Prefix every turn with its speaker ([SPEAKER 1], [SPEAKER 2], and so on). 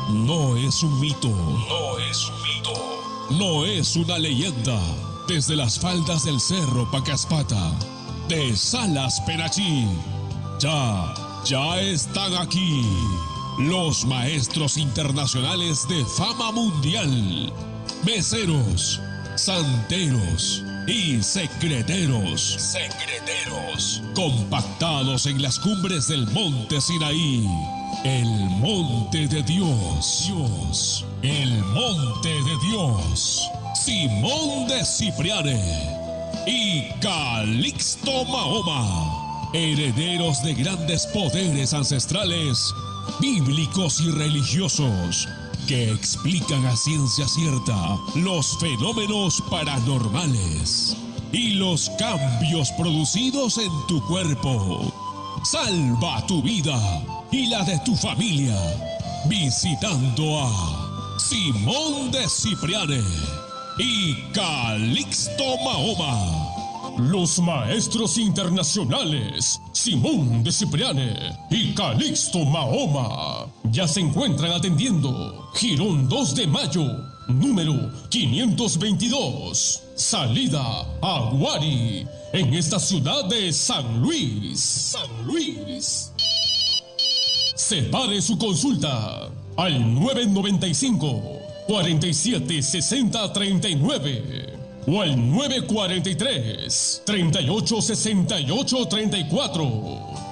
[SPEAKER 1] No es un mito. No es un mito. No es una leyenda. Desde las faldas del cerro Pacaspata, de Salas Penachí, ya están aquí los maestros internacionales de fama mundial, meseros, santeros y secreteros, compactados en las cumbres del monte Sinaí, el monte de Dios, el monte de Dios. Simón de Cipriane y Calixto Mahoma, herederos de grandes poderes ancestrales, bíblicos y religiosos, que explican a ciencia cierta los fenómenos paranormales y los cambios producidos en tu cuerpo. Salva tu vida y la de tu familia visitando a Simón de Cipriane y Calixto Mahoma. Los maestros internacionales Simón de Cipriane y Calixto Mahoma ya se encuentran atendiendo Jirón 2 de Mayo, número 522, salida Aguari, en esta ciudad de San Luis. Separe su consulta al 995 47 60 39 o al 943 38 68 34.